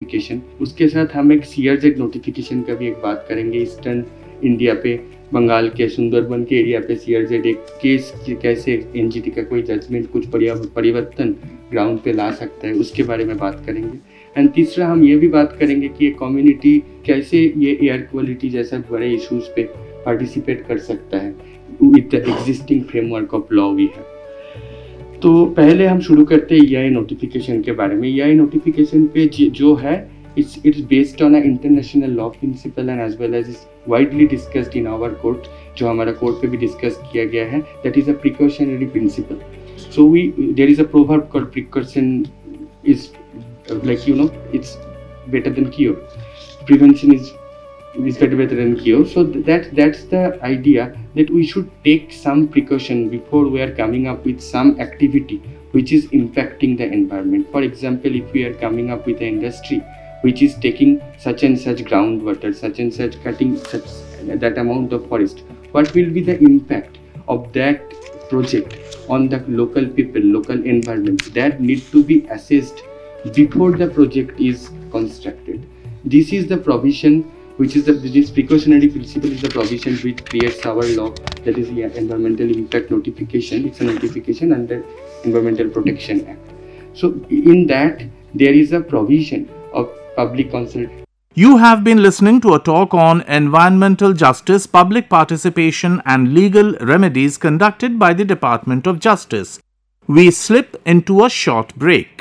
Notification. उसके साथ हम एक CRZ नोटिफिकेशन का भी एक बात करेंगे। ईस्टर्न इंडिया पे, बंगाल के सुंदरबन के एरिया पे CRZ एक केस कैसे NGT का कोई जजमेंट कुछ परिवर्तन ग्राउंड पे ला सकता है, उसके बारे में बात करेंगे। एंड तीसरा हम ये भी बात करेंगे कि ये कम्युनिटी कैसे ये एयर क्वालिटी जैसा बड़े इश्यूज पे पार्टिसिपेट कर सकता है with the existing framework of law we है। तो पहले हम शुरू करते हैं EIA नोटिफिकेशन के बारे में। EIA नोटिफिकेशन पे जो है it's based on an international law principle and as well as is widely discussed in our court, जो हमारा कोर्ट पे भी डिस्कस किया गया है, that is a precautionary principle. So there is a proverb called precaution is it's better than cure. Prevention is better than cure. So that's the idea, that we should take some precaution before we are coming up with some activity which is impacting the environment. For example, if we are coming up with an industry which is taking such and such groundwater, such and such cutting such that amount of forest, what will be the impact of that project on the local people, local environment? That need to be assessed before the project is constructed. This is the provision which is this precautionary principle is the provision which creates our law, that is environmental impact notification. It's a notification under Environmental Protection Act. So in that there is a provision of public consult. You have been listening to a talk on environmental justice, public participation and legal remedies conducted by the Department of Justice. We slip into a short break.